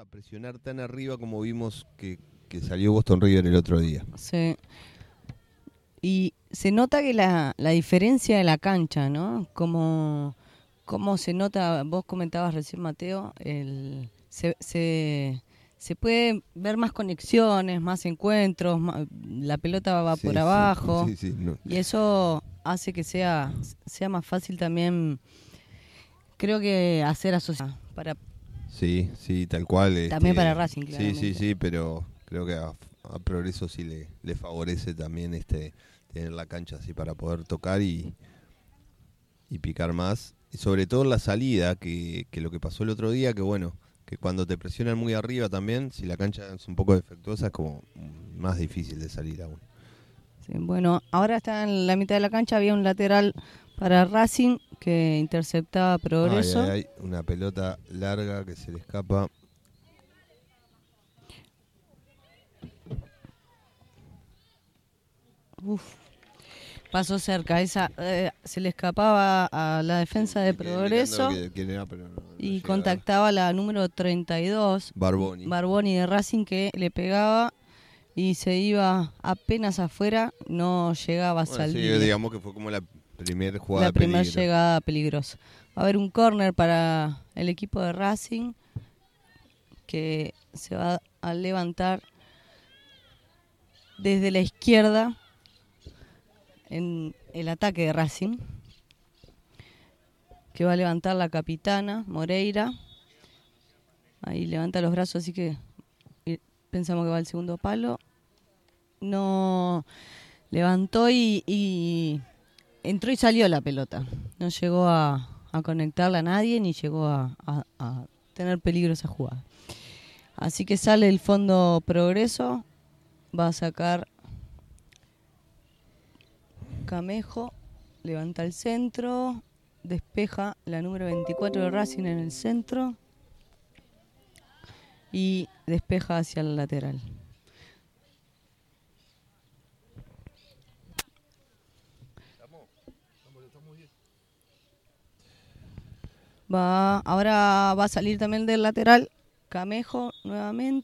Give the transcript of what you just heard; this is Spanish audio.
presionar tan arriba como vimos que salió Boston River el otro día. Sí. Y se nota que la diferencia de la cancha, ¿no? Como se nota, vos comentabas recién, Mateo, se puede ver más conexiones, más encuentros, la pelota va por Sí, abajo, sí, sí, no. y eso hace que sea más fácil también, creo que hacer asociación para Sí, sí, tal cual. también para Racing, Sí, claramente. sí, pero creo que a Progreso sí le favorece también tener la cancha así para poder tocar y picar más. Y sobre todo en la salida, que lo que pasó el otro día, que bueno, que cuando te presionan muy arriba también, si la cancha es un poco defectuosa, es como más difícil de salir aún. Sí, bueno, ahora está en la mitad de la cancha, había un lateral para Racing que interceptaba Ay, ay, Progreso. ay, una pelota larga que se le escapa. Uf, pasó cerca, se le escapaba a la defensa de Me quedé mirando Progreso quién era, pero no y llegué a ver. contactaba la número 32, Barboni. Barboni de Racing, que le pegaba y se iba apenas afuera, no llegaba a Bueno, sí, salir digamos que fue como la primera jugada la de primera peligro. llegada peligrosa. Va a haber un córner para el equipo de Racing que se va a levantar desde la izquierda en el ataque de Racing, que va a levantar la capitana Moreira. Ahí levanta los brazos, así que pensamos que va al segundo palo. No levantó y entró y salió la pelota. No llegó a conectarla a nadie ni llegó a tener peligro esa jugada. Así que sale el fondo Progreso, va a sacar Camejo, levanta el centro, despeja la número 24 de Racing en el centro y despeja hacia el lateral. Ahora va a salir también del lateral Camejo nuevamente.